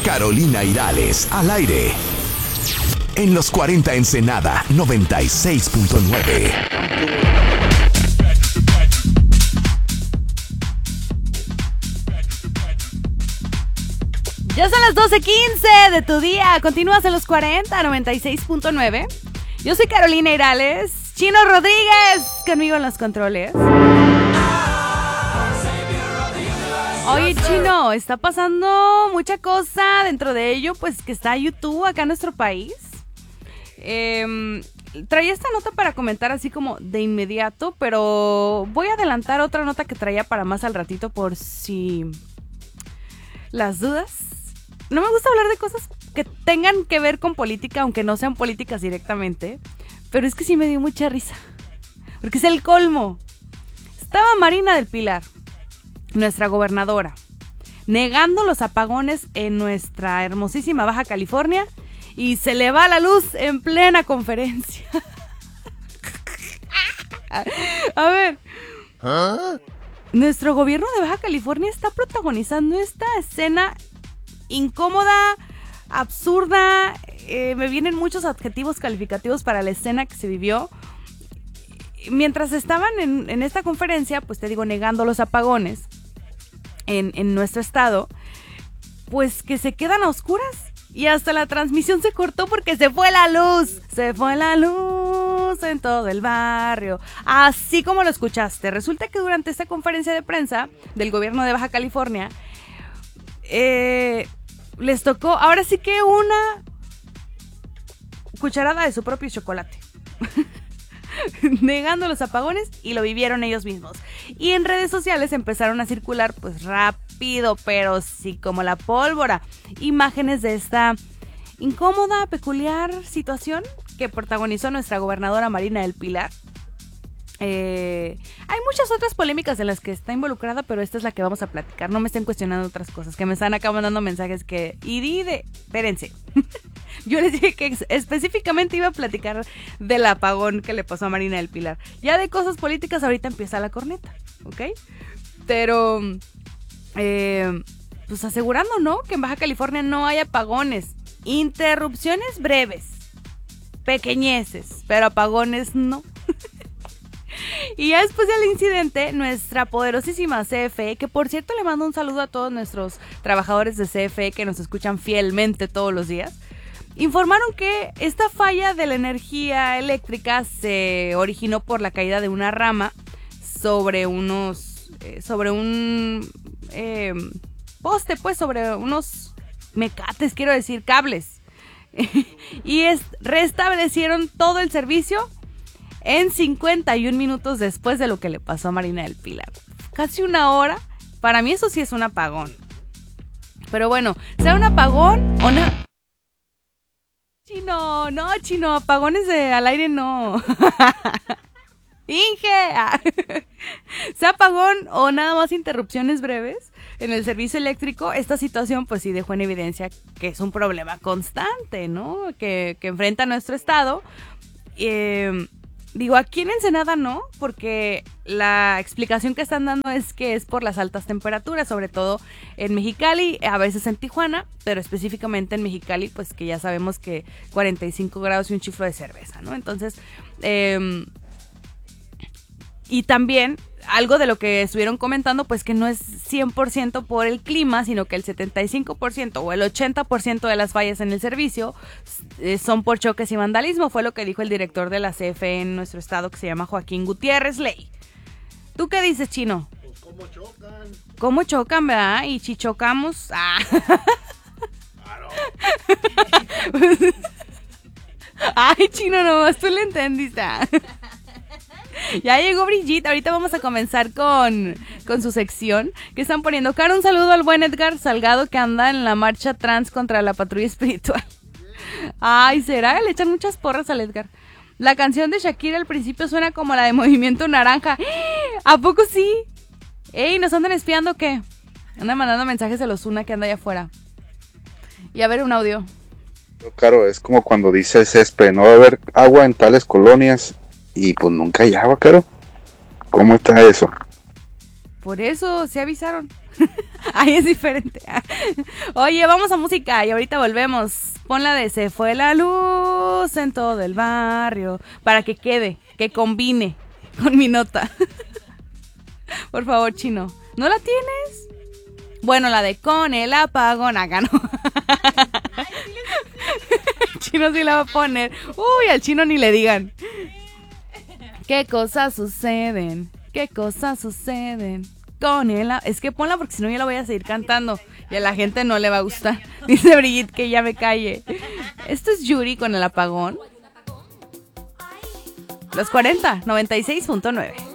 Carolina Irales, al aire. En los 40 Ensenada, 96.9. Ya son las 12:15 de tu día. Continúas en los 40, 96.9. Yo soy Carolina Irales. Chino Rodríguez conmigo en los controles. Oye, Chino, está pasando mucha cosa. Dentro de ello, pues que está YouTube acá en nuestro país. Traía esta nota para comentar así como de inmediato, pero voy a adelantar otra nota que traía para más al ratito por si las dudas. No me gusta hablar de cosas que tengan que ver con política, aunque no sean políticas directamente, pero es que sí me dio mucha risa, porque es el colmo. Estaba Marina del Pilar, nuestra gobernadora, negando los apagones en nuestra hermosísima Baja California, y se le va la luz en plena conferencia. A ver, nuestro gobierno de Baja California está protagonizando esta escena incómoda, absurda. Me vienen muchos adjetivos calificativos para la escena que se vivió. Mientras estaban en esta conferencia, pues te digo, negando los apagones en nuestro estado, pues que se quedan a oscuras y hasta la transmisión se cortó porque se fue la luz. Se fue la luz en todo el barrio. Así como lo escuchaste. Resulta que durante esta conferencia de prensa del gobierno de Baja California, les tocó ahora sí que una cucharada de su propio chocolate. Negando los apagones, y lo vivieron ellos mismos. Y en redes sociales empezaron a circular pues rápido, pero sí como la pólvora, imágenes de esta incómoda, peculiar situación que protagonizó nuestra gobernadora Marina del Pilar. Hay muchas otras polémicas en las que está involucrada, pero esta es la que vamos a platicar. No me estén cuestionando otras cosas, que me están acá mandando mensajes que... Espérense. Yo les dije que específicamente iba a platicar del apagón que le pasó a Marina del Pilar. Ya de cosas políticas ahorita empieza la corneta, ¿ok? Pero, pues asegurando, ¿no? Que en Baja California no hay apagones. Interrupciones breves, pequeñeces, pero apagones no. Y ya después del incidente, nuestra poderosísima CFE, que por cierto le mando un saludo a todos nuestros trabajadores de CFE que nos escuchan fielmente todos los días, informaron que esta falla de la energía eléctrica se originó por la caída de una rama sobre un poste, pues sobre unos mecates, quiero decir, cables. Y restablecieron todo el servicio en 51 minutos después de lo que le pasó a Marina del Pilar. Casi una hora. Para mí eso sí es un apagón. Pero bueno, sea un apagón o no. Chino, apagones al aire no. Inge. Sea apagón o nada más interrupciones breves en el servicio eléctrico, esta situación pues sí dejó en evidencia que es un problema constante, ¿no? Que enfrenta nuestro estado. Digo, aquí en Ensenada no, porque la explicación que están dando es que es por las altas temperaturas, sobre todo en Mexicali, a veces en Tijuana, pero específicamente en Mexicali, pues que ya sabemos que 45 grados y un chiflo de cerveza, ¿no? Entonces, y también algo de lo que estuvieron comentando, pues que no es 100% por el clima, sino que el 75% o el 80% de las fallas en el servicio son por choques y vandalismo. Fue lo que dijo el director de la CFE en nuestro estado, que se llama Joaquín Gutiérrez Ley. ¿Tú qué dices, Chino? Pues cómo chocan. ¿Cómo chocan, verdad? Y si chocamos... Claro. Ay, Chino, nomás tú le entendiste. Ya llegó Brigitte, ahorita vamos a comenzar con su sección que están poniendo. Cara, un saludo al buen Edgar Salgado que anda en la marcha trans contra la patrulla espiritual. Ay, ¿será? Le echan muchas porras al Edgar. La canción de Shakira al principio suena como la de Movimiento Naranja. ¿A poco sí? Ey, ¿nos andan espiando o qué? Andan mandando mensajes a los Ozuna que anda allá afuera. Y a ver un audio. Claro, es como cuando dice Césped, no va a haber agua en tales colonias y pues nunca hay agua, Caro. ¿Cómo está eso? Por eso se avisaron. Ahí es diferente. Oye, vamos a música y ahorita volvemos. Pon la de Se fue la luz en todo el barrio. Para que quede, que combine con mi nota. Por favor, Chino. ¿No la tienes? Bueno, la de con el apagón. Acá no. Chino sí la va a poner. Uy, al Chino ni le digan. ¿Qué cosas suceden? ¿Qué cosas suceden? Con el... Es que ponla porque si no yo la voy a seguir cantando y a la gente no le va a gustar. Dice Brigitte que ya me calle. Esto es Yuri con el apagón. Los 40, 96.9.